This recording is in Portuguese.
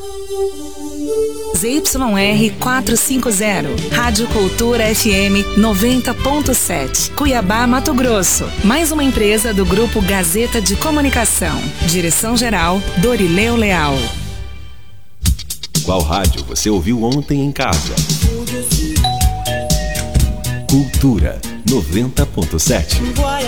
ZYR 450, Rádio Cultura FM 90.7, Cuiabá, Mato Grosso. Mais uma empresa do Grupo Gazeta de Comunicação. Direção-geral, Dorileu Leal. Qual rádio você ouviu ontem em casa? Cultura 90.7.